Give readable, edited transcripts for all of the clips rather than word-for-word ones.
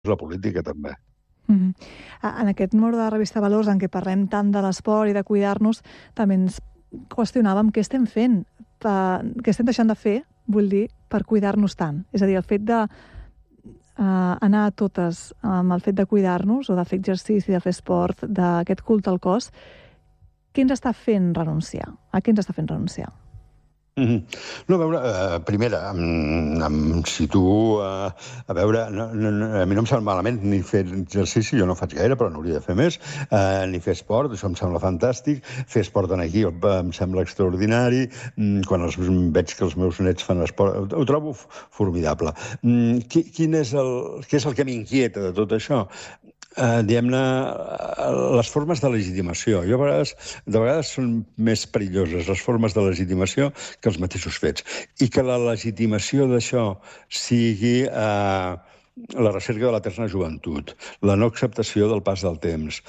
la política, també. Mm. En aquest número de la revista Valors, en què parlem tant de l'esport i de cuidar-nos, també ens qüestionàvem què estem fent, què estem deixant de fer, vull dir, per cuidar-nos tant. És a dir, el fet de anar a totes amb el fet de cuidar-nos o de fer exercici, de fer esport, d'aquest culte al cos, què ens està fent renunciar? A què ens està fent renunciar? No, a veure, primera, em situo a veure, a mi no em sembla malament ni fer exercici, jo no faig gaire, però n'hauria de fer més, ni fer esport, això em sembla fantàstic, fer esport en aquí em sembla extraordinari, quan veig que els meus nets fan esport, ho trobo formidable. Què és el que m'inquieta de tot això? Diguem-ne, les formes de legitimació. De vegades són més perilloses les formes de legitimació que els mateixos fets. I que la legitimació d'això sigui la recerca de l'eterna joventut, la no acceptació del pas del temps,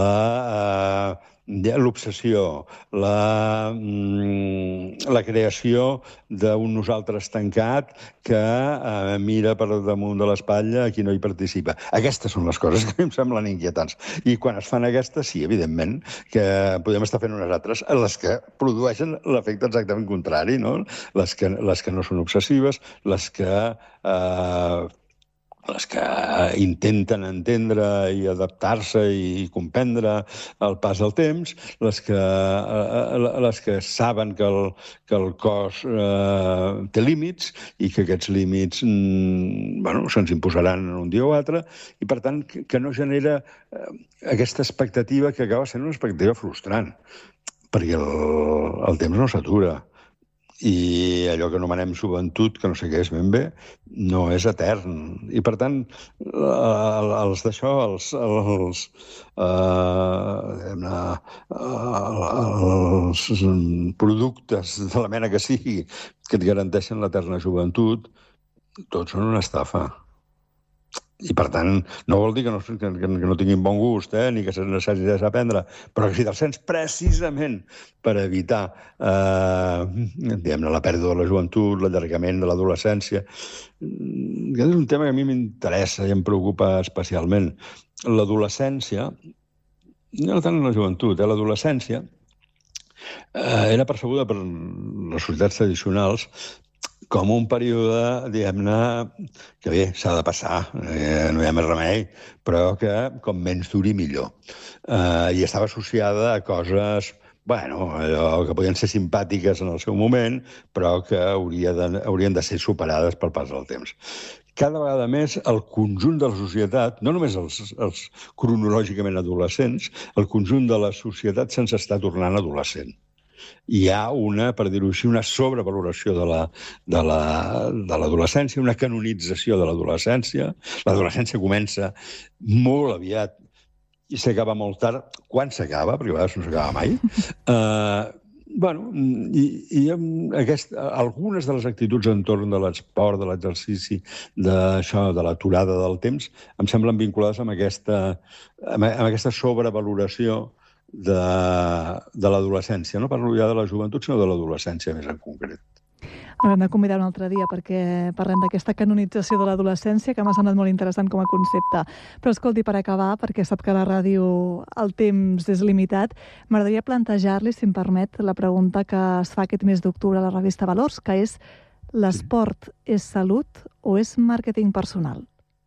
l'obsessió, la creació d'un nosaltres tancat que mira per damunt de l'espatlla a qui no hi participa. Aquestes són les coses que a mi em semblen inquietants. I quan es fan aquestes, sí, evidentment, que podem estar fent unes altres, les que produeixen l'efecte exactament contrari, no? Les que no són obsessives, les que intenten entendre i adaptar-se i comprendre el pas del temps, les que saben que el cos té límits i que aquests límits se'ns imposaran un dia o altre, i per tant que no genera aquesta expectativa que acaba sent una expectativa frustrant, perquè el temps no s'atura. I allò que anomenem joventut, que no sé què és ben bé, no és etern. I, per tant, els productes de la mena que sigui que et garanteixen l'eterna joventut, tots són una estafa. I, per tant, no vol dir que no tinguin bon gust, ni que se n'hagi de aprendre, però que si te'ls sents precisament per evitar la pèrdua de la joventut, l'allargament de l'adolescència. Aquest és un tema que a mi m'interessa i em preocupa especialment. L'adolescència, no tant la joventut, l'adolescència era percebuda per les societats tradicionals com un període, diguem-ne, que bé, s'ha de passar, no hi ha més remei, però que com menys duri millor. I estava associada a coses, allò que podien ser simpàtiques en el seu moment, però que haurien de ser superades pel pas del temps. Cada vegada més el conjunt de la societat, no només els cronològicament adolescents, el conjunt de la societat se'ns està tornant adolescent. Hi ha per dir-ho així, una sobrevaloració de l'adolescència, una canonització de l'adolescència. L'adolescència comença molt aviat i s'acaba molt tard. Quan s'acaba? Perquè a vegades no s'acaba mai. I algunes de les actituds entorn de l'esport, de l'exercici, de l'aturada del temps, em semblen vinculades amb aquesta sobrevaloració de l'adolescència. No parlo ja de la joventut, sinó de l'adolescència més en concret. Haurem de convidar un altre dia perquè parlem d'aquesta canonització de l'adolescència, que m'ha semblat molt interessant com a concepte. Però escolti, per acabar, perquè sap que a la ràdio el temps és limitat, m'agradaria plantejar-li, si em permet, la pregunta que es fa aquest mes d'octubre a la revista Valors, que és: l'esport és salut o és màrqueting personal?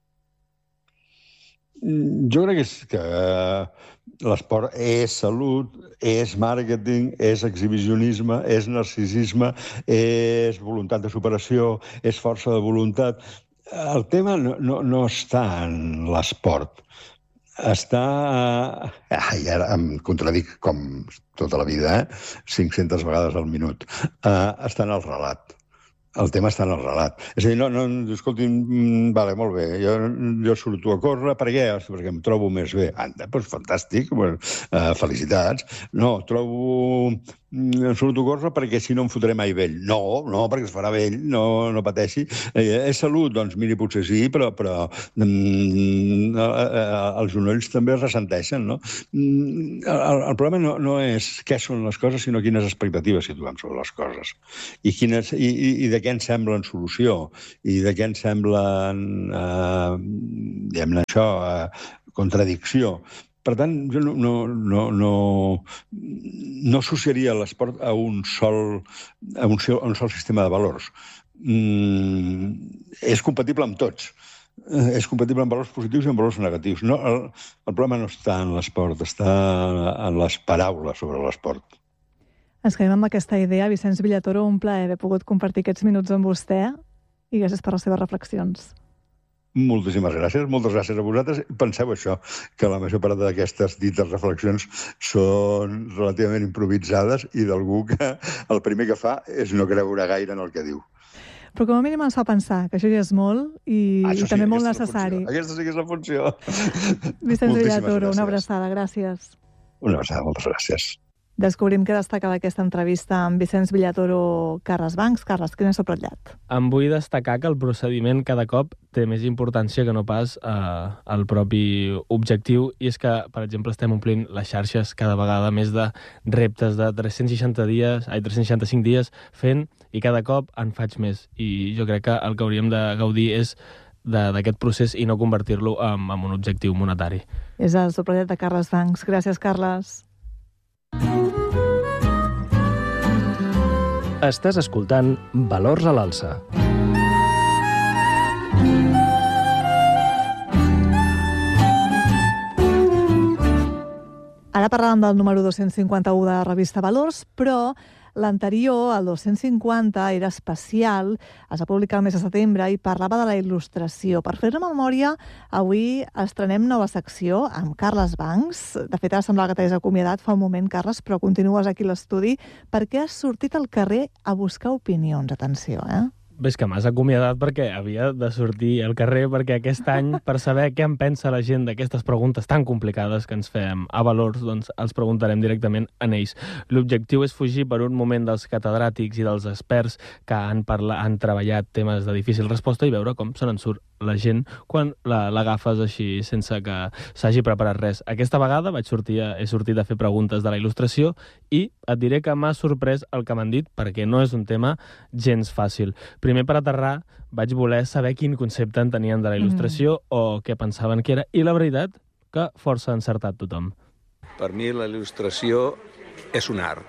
Jo crec que l'esport és salut, és màrqueting, és exhibicionisme, és narcisisme, és voluntat de superació, és força de voluntat. El tema no està en l'esport. Està... I ara em contradic com tota la vida, 500 vegades al minut. Està en el relat. El tema està en el relat. És a dir, escolti'm, molt bé, jo surto a córrer, per què? Perquè em trobo més bé. Doncs fantàstic, felicitats. No, trobo em surto a córrer perquè si no em fotré mai vell. No, perquè es farà vell, no pateixi. És salut? Doncs miri, potser sí, però els genolls també es ressenteixen, no? El problema no és què són les coses, sinó quines expectatives situem sobre les coses. I de què ens semblen solució, i de què ens semblen, diguem-ne això, contradicció. Per tant, jo no associaria l'esport a un sol sistema de valors. És compatible amb tots. És compatible amb valors positius i amb valors negatius. El problema no està en l'esport, està en les paraules sobre l'esport. Ens quedem amb aquesta idea. Vicenç Villatoro, un plaer haver pogut compartir aquests minuts amb vostè i gràcies per les seves reflexions. Moltíssimes gràcies. Moltes gràcies a vosaltres. Penseu això, que la major part d'aquestes dites reflexions són relativament improvisades i d'algú que el primer que fa és no creure gaire en el que diu. Però com a mínim ens fa pensar que això ja és molt i també molt necessari. Aquesta sí que és la funció. Vicenç Villatoro, una abraçada. Gràcies. Una abraçada, moltes gràcies. Descobrim què destacava aquesta entrevista amb Vicenç Villatoro, Carles Bancs. Carles, quin és el subratllat? Em vull destacar que el procediment cada cop té més importància que no pas el propi objectiu, i és que, per exemple, estem omplint les xarxes cada vegada més de reptes de 365 dies fent, i cada cop en faig més. I jo crec que el que hauríem de gaudir és d'aquest procés i no convertir-lo en un objectiu monetari. És el subratllat de Carles Bancs. Gràcies, Carles. Estàs escoltant Valors a l'Alça. Ara parlàvem del número 251 de la revista Valors, però l'anterior, el 250, era especial, es va publicar el mes de setembre i parlava de la il·lustració. Per fer-ne memòria, avui estrenem nova secció amb Carles Bancs. De fet, ara semblava que t'hagués acomiadat fa un moment, Carles, però continues aquí a l'estudi perquè has sortit al carrer a buscar opinions. Atenció, Ves que m'has acomiadat perquè havia de sortir al carrer, perquè aquest any, per saber què en pensa la gent d'aquestes preguntes tan complicades que ens fem a Valors, doncs els preguntarem directament a ells. L'objectiu és fugir per un moment dels catedràtics i dels experts que han treballat temes de difícil resposta i veure com se n'en surt la gent quan l'agafes així sense que s'hagi preparat res. Aquesta vegada he sortit a fer preguntes de la il·lustració i et diré que m'ha sorprès el que m'han dit, perquè no és un tema gens fàcil. Primer, per aterrar, vaig voler saber quin concepte en tenien de la il·lustració o què pensaven que era, i la veritat que força encertat tothom. Per mi la il·lustració és un art.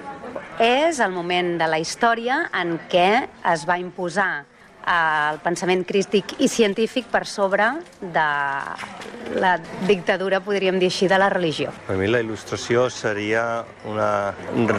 És el moment de la història en què es va imposar el pensament crític i científic per sobre de la dictadura, podríem dir així, de la religió. Per mi la il·lustració seria una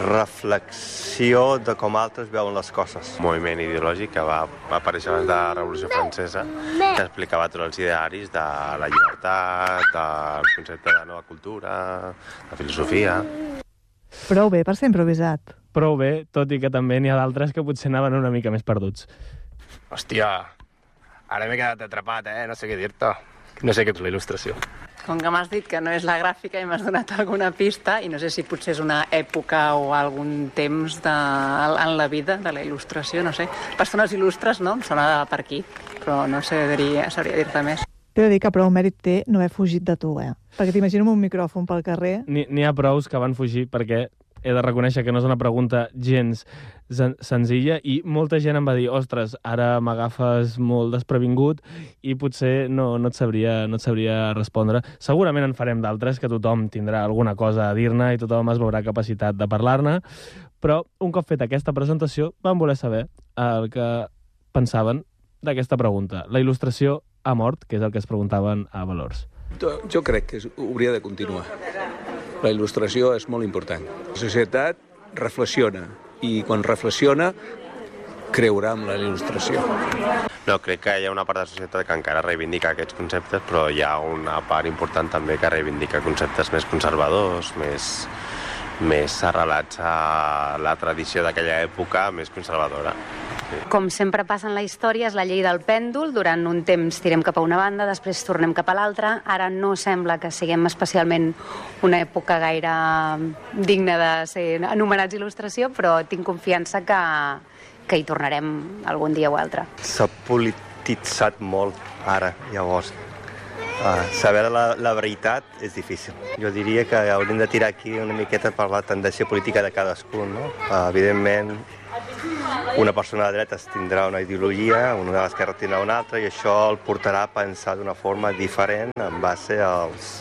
reflexió de com altres veuen les coses. Un moviment ideològic que va aparèixer abans de la Revolució Francesa, que explicava tots els idearis de la llibertat, del concepte de nova cultura, la filosofia. Prou bé per ser improvisat. Prou bé, tot i que també n'hi ha d'altres que potser anaven una mica més perduts. Hòstia, ara m'he quedat atrapat, no sé què dir-te. No sé què és la il·lustració. Com que m'has dit que no és la gràfica i m'has donat alguna pista, i no sé si potser és una època o algun temps en la vida de la il·lustració, no sé. Persones il·lustres, no? Em sona per aquí, però no sabria dir-te més. T'he de dir que prou mèrit té no haver fugit de tu, Perquè t'imagino amb un micròfon pel carrer. N'hi ha prous que van fugir perquè he de reconèixer que no és una pregunta gens senzilla i molta gent em va dir, ostres, ara m'agafes molt desprevingut i potser no et sabria respondre. Segurament en farem d'altres, que tothom tindrà alguna cosa a dir-ne i tothom es veurà capacitat de parlar-ne, però un cop feta aquesta presentació vam voler saber el que pensaven d'aquesta pregunta. La il·lustració ha mort, que és el que es preguntaven a Valors. Jo crec que hauria de continuar. La il·lustració és molt important. La societat reflexiona i quan reflexiona creurà en la il·lustració. No, crec que hi ha una part de la societat que encara reivindica aquests conceptes, però hi ha una part important també que reivindica conceptes més conservadors, més arrelats a la tradició d'aquella època, més conservadora. Com sempre passa en la història, és la llei del pèndol. Durant un temps tirem cap a una banda, després tornem cap a l'altra. Ara no sembla que siguem especialment una època gaire digna de ser anomenats il·lustració, però tinc confiança que hi tornarem algun dia o altre. S'ha polititzat molt ara, llavors. Saber la veritat és difícil. Jo diria que hauríem de tirar aquí una miqueta per la tendència política de cadascun, no? Evidentment, una persona de dretes tindrà una ideologia, una de l'esquerra tindrà una altra, i això el portarà a pensar d'una forma diferent en base als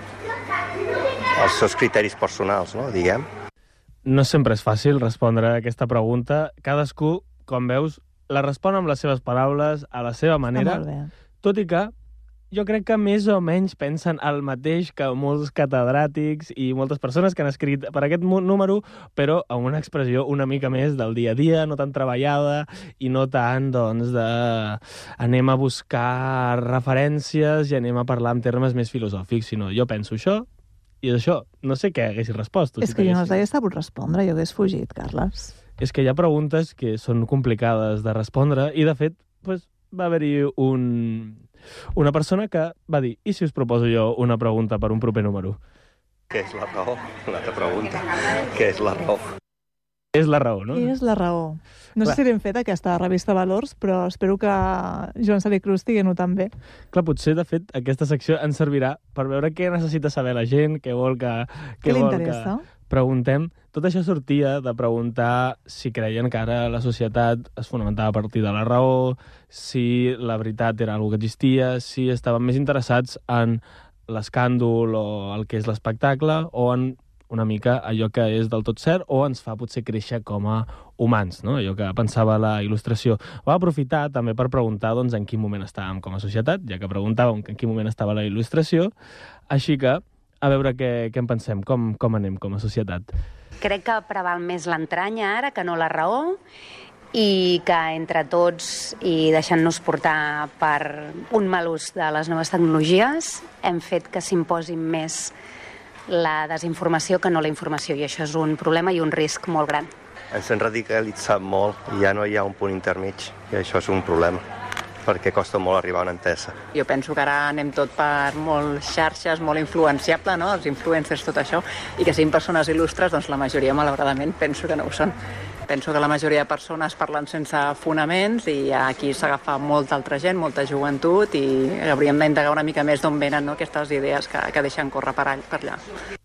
seus criteris personals, no? Diguem. No sempre és fàcil respondre a aquesta pregunta. Cadascú, com veus, la respon amb les seves paraules, a la seva manera, tot i que jo crec que més o menys pensen el mateix que molts catedràtics i moltes persones que han escrit per aquest número, però amb una expressió una mica més del dia a dia, no tan treballada i no tant, doncs, de anem a buscar referències i anem a parlar en termes més filosòfics, sinó jo penso això i és això. No sé què haguessis respost. És que jo no hagués sabut respondre, jo hagués fugit, Carles. És que hi ha preguntes que són complicades de respondre i, de fet, pues, va haver-hi una persona que va dir, i si us proposo jo una pregunta per un proper número? Què és la raó? L'altra pregunta. Què és la raó? És la raó, no? Què és la raó? No sé si l'hem fet, aquesta revista Valors, però espero que Joan Salí Cruz estigui notant bé. Clar, potser, de fet, aquesta secció ens servirà per veure què necessita saber la gent, què vol que... Què li interessa? Preguntem. Tot això sortia de preguntar si creien que ara la societat es fonamentava a partir de la raó, si la veritat era una que existia, si estaven més interessats en l'escàndol o el que és l'espectacle, o en una mica allò que és del tot cert, o ens fa potser créixer com a humans, no? Allò que pensava la il·lustració. Va aprofitar també per preguntar doncs, en quin moment estàvem com a societat, ja que preguntàvem en quin moment estava la il·lustració, així que a veure què en pensem, com anem com a societat. Crec que preval més l'entranya ara que no la raó, i que entre tots i deixant-nos portar per un mal ús de les noves tecnologies hem fet que s'imposi més la desinformació que no la informació, i això és un problema i un risc molt gran. Ens hem radicalitzat molt i ja no hi ha un punt intermig, i això és un problema, perquè costa molt arribar a una entesa. Jo penso que ara anem tot per molt xarxes, molt influenciable, no? Els influencers, tot això, i que siguin persones il·lustres, doncs la majoria, malauradament, penso que no ho són. Penso que la majoria de persones parlen sense fonaments i aquí s'agafa molta altra gent, molta joventut, i hauríem d'indagar una mica més d'on venen, no? Aquestes idees que deixen córrer per allà.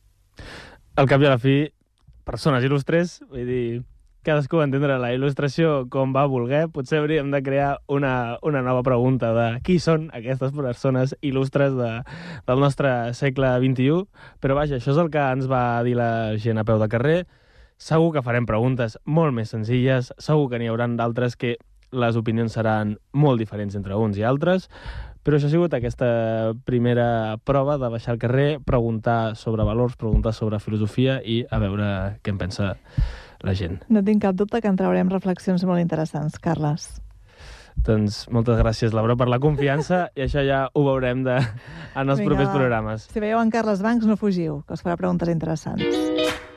Al cap i a la fi, persones il·lustres, vull dir, cadascú va entendre la il·lustració com va voler. Potser hauríem de crear una nova pregunta de qui són aquestes persones il·lustres del nostre segle XXI. Però vaja, això és el que ens va dir la gent a peu de carrer. Segur que farem preguntes molt més senzilles, segur que n'hi haurà d'altres que les opinions seran molt diferents entre uns i altres, però això ha sigut aquesta primera prova de baixar al carrer, preguntar sobre valors, preguntar sobre filosofia i a veure què en pensa la gent. No tinc cap dubte que en traurem reflexions molt interessants, Carles. Doncs moltes gràcies, Laura, per la confiança, i això ja ho veurem en els propers programes. Si veieu en Carles Bancs, no fugiu, que us farà preguntes interessants.